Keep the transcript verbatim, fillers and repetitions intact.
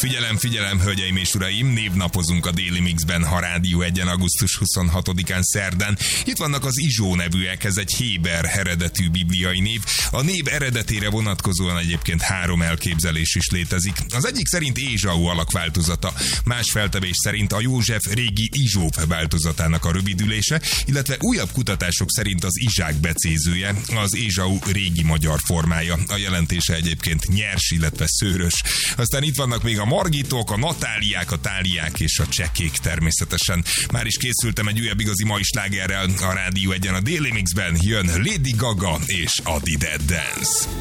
Figyelem, figyelem, hölgyeim és uraim, névnapozunk a Daily Mixben, ha Rádió egyen augusztus huszonhatodikán szerdán. Itt vannak az Izsó nevűek, ez egy héber eredetű bibliai név. A név eredetére vonatkozóan egyébként három elképzelés is létezik. Az egyik szerint Ézsau alakváltozata, más feltevés szerint a József régi Izsóp változatának a rövidülése, illetve újabb kutatások szerint az Izsák becézője, az Ézsau régi magyar formája. A jelentése egyébként nyers, illetve szőrös. Aztán itt vannak még a Margitok, a Natáliák, a Táliák és a Csekék természetesen. Már is készültem egy újabb igazi mai slágerrel a Rádió egyen a Daily Mixben. Jön Lady Gaga és Adi Dead Dance.